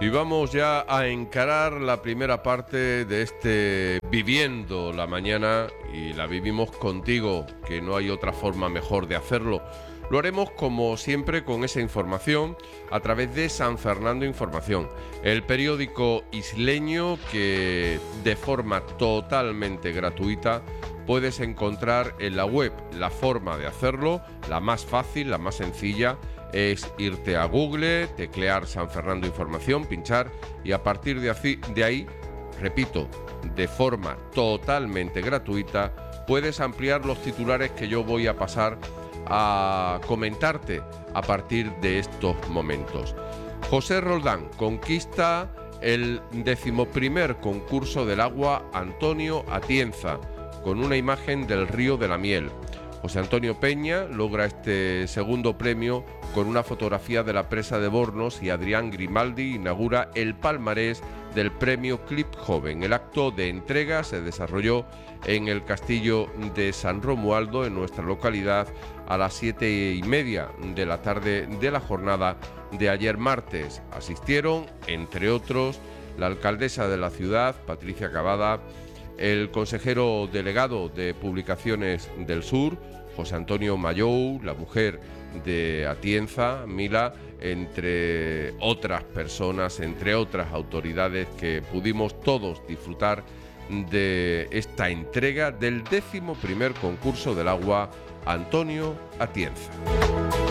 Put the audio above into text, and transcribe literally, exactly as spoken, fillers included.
Y vamos ya a encarar la primera parte de este Viviendo la Mañana, y la vivimos contigo, que no hay otra forma mejor de hacerlo. Lo haremos como siempre con esa información a través de San Fernando Información, el periódico isleño que de forma totalmente gratuita puedes encontrar en la web. La forma de hacerlo, la más fácil, la más sencilla, es irte a Google, teclear San Fernando Información, pinchar y a partir de, así, de ahí, repito, de forma totalmente gratuita, puedes ampliar los titulares que yo voy a pasar a comentarte a partir de estos momentos. José Roldán conquista el decimoprimer concurso del agua Antonio Atienza con una imagen del Río de la Miel. José Antonio Peña logra este segundo premio con una fotografía de la presa de Bornos y Adrián Grimaldi inaugura el palmarés del premio Clip Joven. El acto de entrega se desarrolló en el Castillo de San Romualdo, en nuestra localidad, a las siete y media de la tarde de la jornada de ayer martes. Asistieron, entre otros, la alcaldesa de la ciudad, Patricia Cavada, el consejero delegado de Publicaciones del Sur, José Antonio Mayou, la mujer de Atienza, Mila, entre otras personas, entre otras autoridades que pudimos todos disfrutar de esta entrega del décimo primer concurso del agua Antonio Atienza.